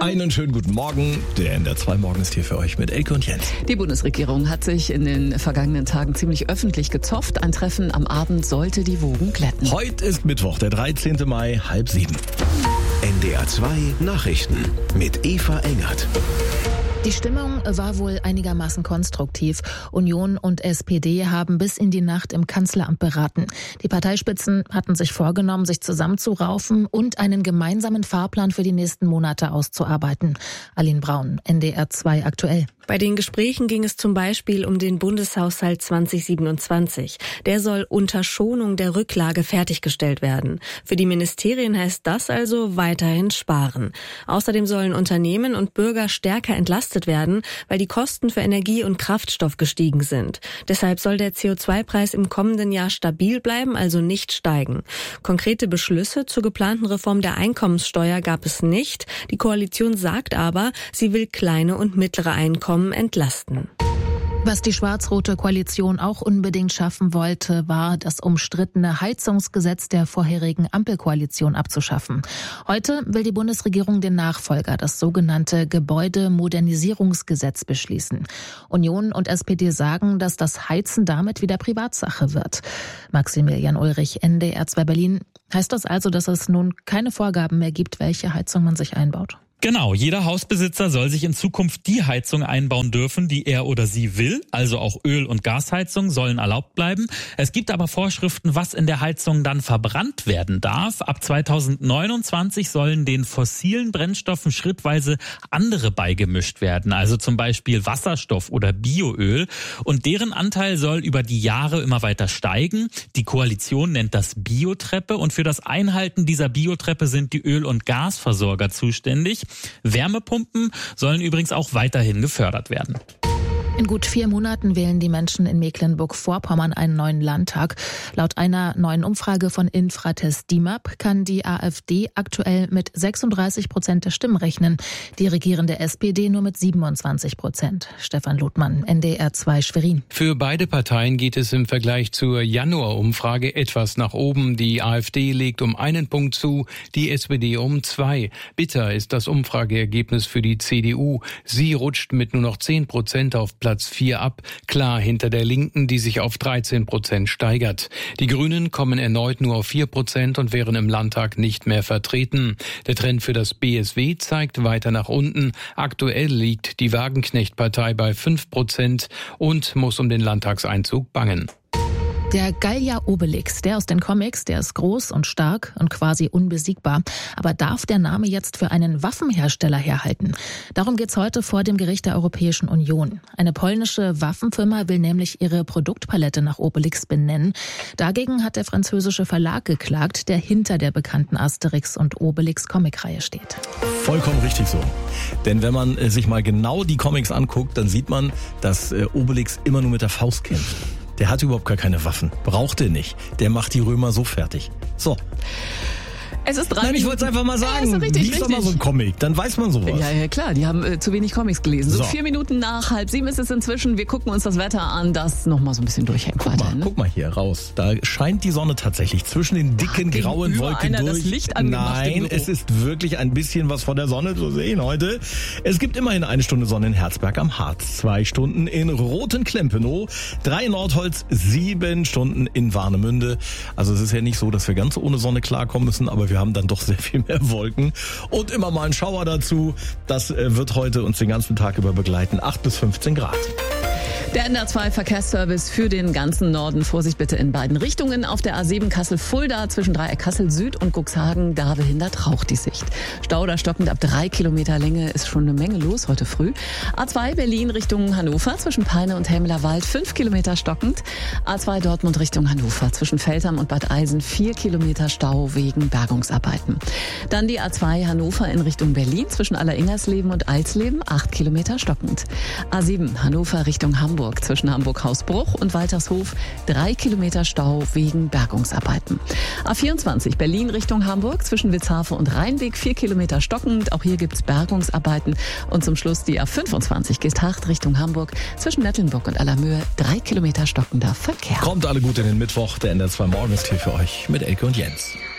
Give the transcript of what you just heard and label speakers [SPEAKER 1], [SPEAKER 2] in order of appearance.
[SPEAKER 1] Einen schönen guten Morgen. Der NDR 2 Morgen ist hier für euch mit Elke und Jens.
[SPEAKER 2] Die Bundesregierung hat sich in den vergangenen Tagen ziemlich öffentlich gezopft. Ein Treffen am Abend sollte die Wogen glätten.
[SPEAKER 1] Heute ist Mittwoch, der 13. Mai, 6:30.
[SPEAKER 3] NDR 2 Nachrichten mit Eva Engert.
[SPEAKER 4] Die Stimmung war wohl einigermaßen konstruktiv. Union und SPD haben bis in die Nacht im Kanzleramt beraten. Die Parteispitzen hatten sich vorgenommen, sich zusammenzuraufen und einen gemeinsamen Fahrplan für die nächsten Monate auszuarbeiten. Aline Braun, NDR 2 aktuell.
[SPEAKER 5] Bei den Gesprächen ging es zum Beispiel um den Bundeshaushalt 2027. Der soll unter Schonung der Rücklage fertiggestellt werden. Für die Ministerien heißt das also weiterhin sparen. Außerdem sollen Unternehmen und Bürger stärker entlastet werden, weil die Kosten für Energie und Kraftstoff gestiegen sind. Deshalb soll der CO2-Preis im kommenden Jahr stabil bleiben, also nicht steigen. Konkrete Beschlüsse zur geplanten Reform der Einkommenssteuer gab es nicht. Die Koalition sagt aber, sie will kleine und mittlere Einkommen entlasten.
[SPEAKER 4] Was die schwarz-rote Koalition auch unbedingt schaffen wollte, war, das umstrittene Heizungsgesetz der vorherigen Ampelkoalition abzuschaffen. Heute will die Bundesregierung den Nachfolger, das sogenannte Gebäudemodernisierungsgesetz, beschließen. Union und SPD sagen, dass das Heizen damit wieder Privatsache wird. Maximilian Ulrich, NDR 2 Berlin. Heißt das also, dass es nun keine Vorgaben mehr gibt, welche Heizung man sich einbaut?
[SPEAKER 6] Genau, jeder Hausbesitzer soll sich in Zukunft die Heizung einbauen dürfen, die er oder sie will. Also auch Öl- und Gasheizung sollen erlaubt bleiben. Es gibt aber Vorschriften, was in der Heizung dann verbrannt werden darf. Ab 2029 sollen den fossilen Brennstoffen schrittweise andere beigemischt werden. Also zum Beispiel Wasserstoff oder Bioöl. Und deren Anteil soll über die Jahre immer weiter steigen. Die Koalition nennt das Biotreppe. Und für das Einhalten dieser Biotreppe sind die Öl- und Gasversorger zuständig. Wärmepumpen sollen übrigens auch weiterhin gefördert werden.
[SPEAKER 4] In gut 4 Monaten wählen die Menschen in Mecklenburg-Vorpommern einen neuen Landtag. Laut einer neuen Umfrage von Infratest DIMAP kann die AfD aktuell mit 36% der Stimmen rechnen. Die regierende SPD nur mit 27%. Stefan Ludmann, NDR 2 Schwerin.
[SPEAKER 7] Für beide Parteien geht es im Vergleich zur Januar-Umfrage etwas nach oben. Die AfD legt um 1 Punkt zu, die SPD um 2. Bitter ist das Umfrageergebnis für die CDU. Sie rutscht mit nur noch 10% auf Platz 4 ab, klar hinter der Linken, die sich auf 13% steigert. Die Grünen kommen erneut nur auf 4% und wären im Landtag nicht mehr vertreten. Der Trend für das BSW zeigt weiter nach unten. Aktuell liegt die Wagenknecht-Partei bei 5% und muss um den Landtagseinzug bangen.
[SPEAKER 4] Der Gallier Obelix, der aus den Comics, der ist groß und stark und quasi unbesiegbar. Aber darf der Name jetzt für einen Waffenhersteller herhalten? Darum geht's heute vor dem Gericht der Europäischen Union. Eine polnische Waffenfirma will nämlich ihre Produktpalette nach Obelix benennen. Dagegen hat der französische Verlag geklagt, der hinter der bekannten Asterix- und Obelix-Comicreihe steht.
[SPEAKER 1] Vollkommen richtig so. Denn wenn man sich mal genau die Comics anguckt, dann sieht man, dass Obelix immer nur mit der Faust kämpft. Der hat überhaupt gar keine Waffen. Braucht er nicht. Der macht die Römer so fertig. So.
[SPEAKER 2] Es ist 3
[SPEAKER 1] Nein, ich wollte es einfach mal sagen. Lies doch mal so ein Comic, dann weiß man sowas.
[SPEAKER 2] Ja, klar, die haben zu wenig Comics gelesen. So 4 Minuten nach 6:30 ist es inzwischen. Wir gucken uns das Wetter an, das nochmal so ein bisschen durchhängt.
[SPEAKER 1] Guck mal hier raus. Da scheint die Sonne tatsächlich zwischen den dicken grauen Wolken durch.
[SPEAKER 2] Das Licht angemacht.
[SPEAKER 1] Nein, es ist wirklich ein bisschen was von der Sonne zu sehen heute. Es gibt immerhin 1 Stunde Sonne in Herzberg am Harz, 2 Stunden in Rothen-Klempenow, 3 in Nordholz, 7 Stunden in Warnemünde. Also es ist ja nicht so, dass wir ganz ohne Sonne klarkommen müssen, aber wir haben dann doch sehr viel mehr Wolken und immer mal einen Schauer dazu. Das wird heute uns den ganzen Tag über begleiten. 8 bis 15 Grad.
[SPEAKER 2] Der NDR 2 Verkehrsservice für den ganzen Norden. Vorsicht bitte in beiden Richtungen. Auf der A7 Kassel-Fulda zwischen Dreieck Kassel Süd und Cuxhagen, da behindert Rauch die Sicht. Stau oder stockend ab 3 Kilometer Länge ist schon eine Menge los heute früh. A2 Berlin Richtung Hannover zwischen Peine und Helmlerwald 5 Kilometer stockend. A2 Dortmund Richtung Hannover zwischen Veltham und Bad Eisen 4 Kilometer Stau wegen Bergungsarbeiten. Dann die A2 Hannover in Richtung Berlin zwischen Alleringers-Leben und Eilsleben 8 Kilometer stockend. A7 Hannover Richtung Hamburg zwischen Hamburg-Hausbruch und Waltershof 3 Kilometer Stau wegen Bergungsarbeiten. A24 Berlin Richtung Hamburg zwischen Witzhafen und Rheinweg 4 Kilometer stockend. Auch hier gibt's Bergungsarbeiten. Und zum Schluss die A25 Geesthacht Richtung Hamburg zwischen Mecklenburg und Allermöhe 3 Kilometer stockender Verkehr.
[SPEAKER 1] Kommt alle gut in den Mittwoch. Der NDR 2 Morgen ist hier für euch mit Elke und Jens.